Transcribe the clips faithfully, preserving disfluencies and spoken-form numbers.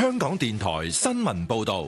香港電台新聞報道。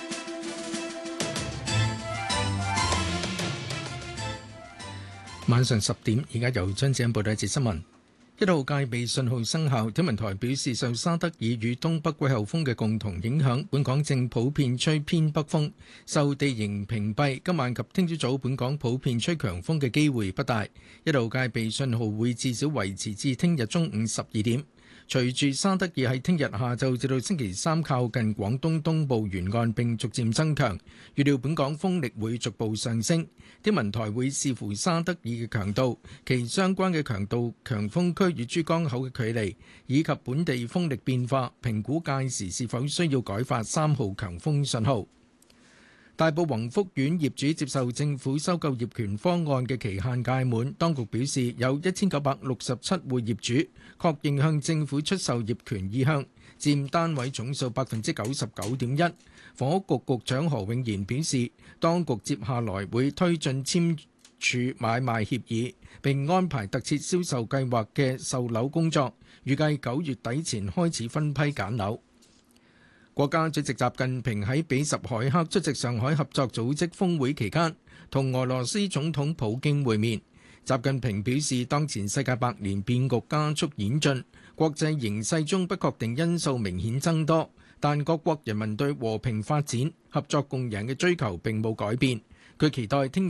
晚上十點，而家由張子欣報道一節新聞。一號戒備信號生效，天文台表示，受沙德爾與東北季候風嘅共同影響，本港正普遍吹偏北風。受地形屏蔽，今晚及聽朝早本港普遍吹強風嘅機會不大。一號戒備信號會至少維持至聽日中午十二點。隨住沙德爾喺聽日下晝至到星期三靠近廣東東部沿岸並逐漸增強，預料本港風力會逐步上升。天文台會視乎沙德爾嘅強度、其相關嘅強度強風區與珠江口嘅距離，以及本地風力變化，評估屆時是否需要改發三號強風信號。大埔宏福苑業主接受政府收購業權方案嘅期限屆滿，當局表示有一千九百六十七戶業主確認向政府出售業權意向，佔單位總數百分之九十九點一。房屋局局長何永賢表示，當局接下來會推進簽署買賣協議，並安排特設銷售計劃嘅售樓工作，預計九月底前開始分批揀樓。國家主席習近平喺比什凱克出席上海合作組織峰會期間，同俄羅斯總統普京會面。習近平表示，當前世界百年變局加速演進，國際形勢中不確定因素明顯增多，但各國人民對和平發展、合作共贏嘅追求並冇改變。佢期待聽